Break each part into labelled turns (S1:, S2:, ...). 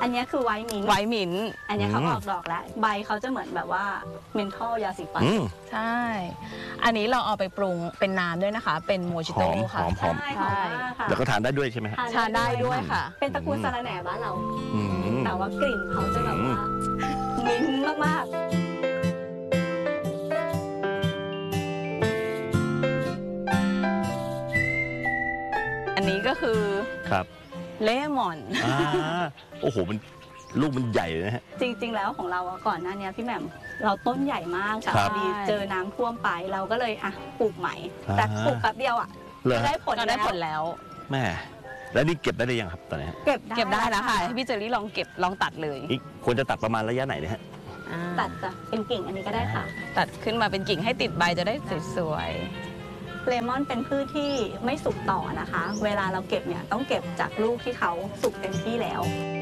S1: อันนี้คือไวท์มิ้นท์อันนี้เขาออกดอกแล้วใบเขาจะเหมือนแบบว่าเมนทอลยาสีฟัน
S2: ใช่อันนี้เราเอาไปปรุงเป็นน้ำด้วยนะคะเป็นโมจิโต้ค่ะ
S3: หอมแล้วก็ทานได้ด้วยใช่ไหม
S2: ทานได้ด้วยค่ะ
S1: เป็นตระกูลสาระแหน่บ้านเราแต่ว่ากลิ่นเขาจะแบบว่ามิ้นท์มาก
S2: อันนี้ก็คือ
S3: ครับ
S2: เลมอน
S3: โอ้โหมันลูกมันใหญ่เลยนะฮะ
S1: จริงๆแล้วของเราก่อนหน้านี้พี่แหม่มเราต้นใหญ่มากแต่พอดีเจอน้ำท่วมไปเราก็เลยปลูกใหม่แต่ปลูกแป๊บเดียวได้ผล
S2: แล้ว
S3: แม่แล้วนี่เก็บได้หรือยังครับตอนนี้
S1: เก็บได้
S2: แล้วค่ะให้พี่เจอรี่ลองตัดเลย
S3: อีกควรจะตัดประมาณระยะไหนเนี่ยฮะ
S1: ตัดเป็นกิ่งอันนี้ก็ได้ค่ะ
S2: ตัดขึ้นมาเป็นกิ่งให้ติดใบจะได้สวย
S1: เลมอนเป็นพืชที่ไม่สุกต่อนะคะเวลาเราเก็บเนี่ยต้องเก็บจากลูกที่เขาสุกเต็มที่แล้ว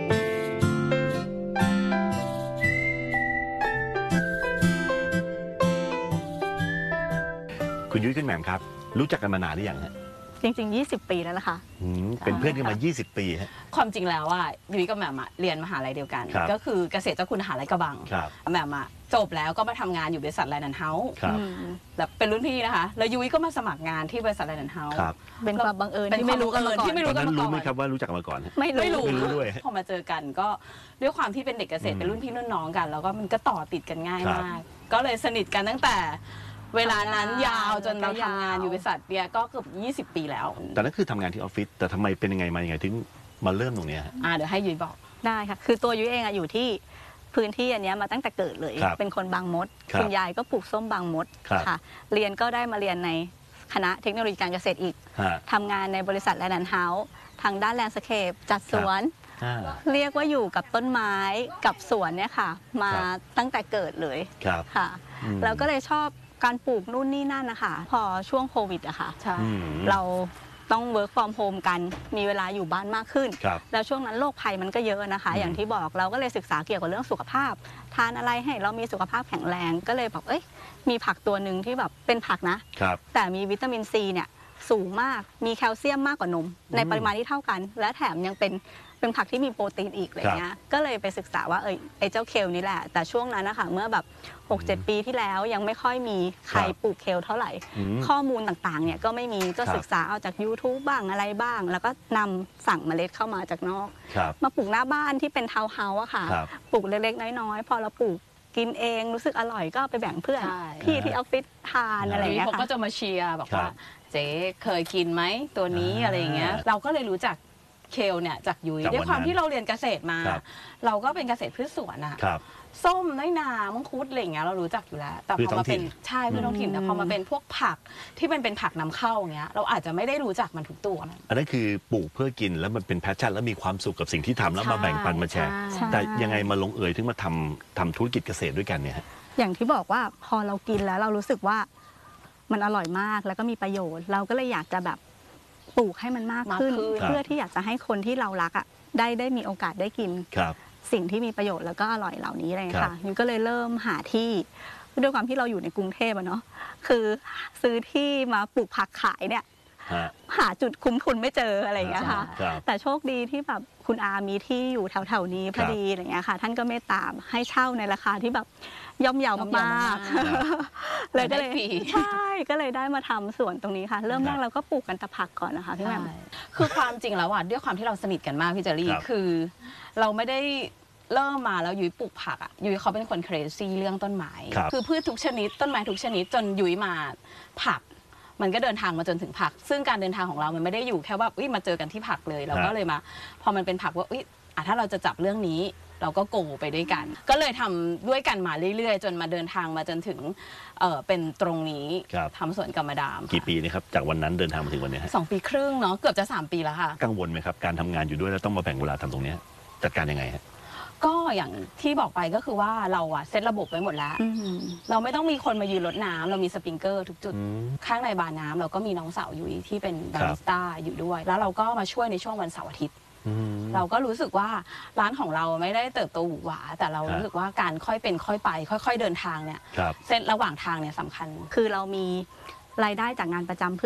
S3: คุณยุ้ยคุณแหม่มครับรู้จักกันมานานหรือยังฮะ
S1: จริงๆ20 ปีแล้วล่ะค่ะ
S3: เป็นเพื่อนกันมา20 ปีฮะ
S2: ความจริงแล้วยุ้ยกับแหม่มเรียนมหาลัยเดียวกันก็คือเกษตรเจ้าคุณมหาลัยกระบังแหม่มจบแล้วก็มาทำงานอยู่บริษัทแลนด์เฮาส์แบบเป็นรุ่นพี่นะคะแล้วยุ้ยก็มาสมัครงานที่บริษัทแลนด์เฮาส์
S1: เป็นความบังเอิญที่ไม่รู้กันมาก่อน
S3: ตอนนั้นรู้ไหมครับว่ารู้จักมาก่อน
S2: ไม่รู้
S3: ด้วย
S2: พอมาเจอกันก็ด้วยความที่เป็นเด็กเกษตรเป็นรุ่นพี่รุ่นน้องกันแล้วก็มันก็ต่อติดกันง่ายมากก็เลยสนิทกันตั้งแต่เวลานั้นยาวจนเราทำงานอยู่บริษัทเนี่ยก็เกือบ20 ปีแล้ว
S3: แต่นั่นคือทำงานที่ออฟฟิศแต่ทำไมเป็นยังไงมายังไงถึงมาเริ่มตรงนี้
S2: เดี๋ยวให้ยุ้ยบอก
S1: ได้ค่ะคือตัวยุ้ยเองอยู่ที่พื้นที่อันนี้มาตั้งแต่เกิดเลยเป็นคนบางมดคุณยายก็ปลูกส้มบางมดค่ะเรียนก็ได้มาเรียนในคณะเทคโนโลยีการเกษตรอีกทำงานในบริษัทแลนด์เฮาส์ทางด้านแลนด์สเคปจัดสวนเรียกว่าอยู่กับต้นไม้กับสวนเนี่ยค่ะมาตั้งแต่เกิดเลยค่ะแล้วก็เลยชอบการปลูกนู่นนี่นั่นนะคะพอช่วงโควิดค่ะเราต้อง work from home กันมีเวลาอยู่บ้านมากขึ้นแล้วช่วงนั้นโรคภัยมันก็เยอะนะคะอย่างที่บอกเราก็เลยศึกษาเกี่ยวกับเรื่องสุขภาพทานอะไรให้เรามีสุขภาพแข็งแรงก็เลยแบบมีผักตัวหนึ่งที่แบบเป็นผักนะแต่มีวิตามินซีเนี่ยสูงมากมีแคลเซียมมากกว่านมในปริมาณที่เท่ากันและแถมยังเป็นผักที่มีโปรตีนอีกอะไรเงี้ยก็เลยไปศึกษาว่าไอ้เจ้าเคลนี่แหละแต่ช่วงนั้นนะคะเมื่อแบบ 6-7 ปีที่แล้วยังไม่ค่อยมีใครปลูกเคลเท่าไหร่ข้อมูลต่างๆเนี่ยก็ไม่มีก็ศึกษาเอาจาก YouTube บ้างอะไรบ้างแล้วก็นำสั่งเมล็ดเข้ามาจากนอกมาปลูกหน้าบ้านที่เป็นทาวน์เฮาส์ค่ะปลูกเล็กๆน้อยๆพอเราปลูกกินเองรู้สึกอร่อยก็ไปแบ่งเพื่อนพี่ที่ออฟฟิศทานอะไรอย่างเงี้ยค่ะ
S2: ก็จะมาเชียร์บอกว่าเจ๊เคยกินไหมตัวนี้อะไรอย่างเงี้ยเราก็เลยรู้จักเคลเนี่ยจากยุ้ยด้วยความที่เราเรียนเกษตรมาเราก็เป็นเกษตรพืชสวนส้มน้อยนามังคุดอะไรอย่างเงี้ยเรารู้จักอยู่แล้วแต่พอมาเป็นใช่พืชท้องถิ่นแต่พอมาเป็นพวกผักที่มันเป็นผักนำเข้าอย่างเงี้ยเราอาจจะไม่ได้รู้จักมันทุกตัว
S3: อันนั้นคือปลูกเพื่อกินแล้วมันเป็นแพชชั่นแล้วมีความสุขกับสิ่งที่ทำแล้วมาแบ่งปันมาแชร์แต่ยังไงมาลงเอยถึงมาทำธุรกิจเกษตรด้วยกันเนี่ย
S1: อย่างที่บอกว่าพอเรากินแล้วเรารู้สึกว่ามันอร่อยมากแล้วก็มีประโยชน์เราก็เลยอยากจะแบบปลูกให้มันมากขึ้นเพื่อที่อยากจะให้คนที่เรารักได้มีโอกาสได้กินสิ่งที่มีประโยชน์แล้วก็อร่อยเหล่านี้เลยค่ะยุ้ยก็เลยเริ่มหาที่ด้วยความที่เราอยู่ในกรุงเทพเนาะคือซื้อที่มาปลูกผักขายเนี่ยหาจุดคุ้มทุนไม่เจออะไรอย่างเงี้ยค่ะแต่โชคดีที่แบบคุณอามีที่อยู่แถวๆนี้พอดีอะไรเงี้ยค่ะท่านก็เมตตาให้เช่าในราคาที่แบบย่อมเยาวมากๆเลยก็เลยใช่ก็เลยได้มาทำสวนตรงนี้ค่ะเริ่มแรกเราก็ปลูกกันแต่ผักก่อนนะคะพี่แม่
S2: คือความจริงแล้วด้วยความที่เราสนิทกันมากพี่เจอรี่คือเราไม่ได้เริ่มมาแล้วยุ้ยปลูกผักยุ้ยเขาเป็นคนเครซี่เรื่องต้นไม้คือพืชทุกชนิดต้นไม้ทุกชนิดจนยุ้ยมาผักมันก็เดินทางมาจนถึงผักซึ่งการเดินทางของเรามันไม่ได้อยู่แค่ว่ามาเจอกันที่ผักเลยเราก็เลยมาพอมันเป็นผักว่าถ้าเราจะจับเรื่องนี้เราก็โกไปด้วยกันก็เลยทำด้วยกันมาเรื่อยๆจนมาเดินทางมาจนถึงเป็นตรงนี้ทำสวนกรรมดาม
S3: กี่ปีนะครับจากวันนั้นเดินทางมาถึงวันนี้
S2: 2 ปีครึ่งเนาะเกือบจะ3 ปีแล้วค่ะ
S3: กังวลไหมครับการทำงานอยู่ด้วยแล้วต้องมาแบ่งเวลาทำตรงนี้จัดการยังไงฮะ
S2: ก็อย่างที่บอกไปก็คือว่าเราเซตระบบไว้หมดแล้วเราไม่ต้องมีคนมายืนรดน้ำเรามีสปริงเกอร์ทุกจุดข้างในบาร์น้ำเราก็มีน้องสาวยุ้ยที่เป็นบาริสต้าอยู่ด้วยแล้วเราก็มาช่วยในช่วงวันเสาร์อาทิตย์เราก็รู้สึกว่าร้านของเราไม่ได้เติบโตหวือหวาแต่เรารู้สึกว่าการค่อยเป็นค่อยไปค่อยๆเดินทางเนี่ยเส้นระหว่างทางเนี่ยสำคัญ
S1: คือเรามีรายได้จากงานประจำเพื่อ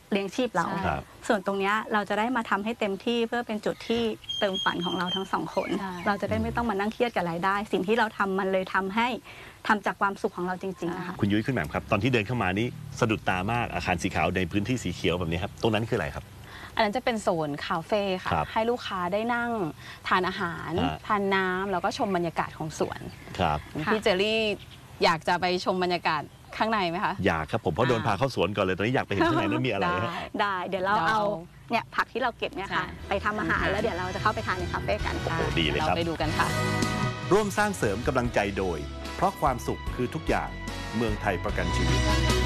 S1: เลี้ยงชีพเรา ส่วนตรงนี้เราจะได้มาทำให้เต็มที่เพื่อเป็นจุดที่เติมฝันของเราทั้งสองคนเราจะได้ไม่ต้องมานั่งเครียดกับรายได้สิ่งที่เราทำมันเลยทำให้ทำจากความสุขของเราจริงๆนะคะ
S3: คุณยุ้ยคุณแหม่มครับตอนที่เดินเข้ามานี่สะดุดตามากอาคารสีขาวในพื้นที่สีเขียวแบบนี้ครับตรงนั้นคืออะไรครับ
S2: อันนั้นจะเป็นโซนคาเฟ่ค่ะให้ลูกค้าได้นั่งทานอาหารทานน้ำแล้วก็ชมบรรยากาศของสวน
S3: ครับ
S2: พี่เจอรี่อยากจะไปชมบรรยากาศข้างในไหมคะ
S3: อยากครับผมเพราะโดนพาเข้าสวนก่อนเลยตอนนี้อยากไปเห็นข้างในนั้นมีอะไร
S1: ได้เดี๋ยวเราเอาเนี่ยผักที่เราเก็บเนี่ยค่ะไปทำอาหารแล้วเดี๋ยวเราจะเข้าไปทานในคาเฟ่กัน
S3: ดีเลยครับ
S2: เราไปดูกันค่ะ
S3: ร่วมสร้างเสริมกำลังใจโดยเพราะความสุขคือทุกอย่างเมืองไทยประกันชีวิต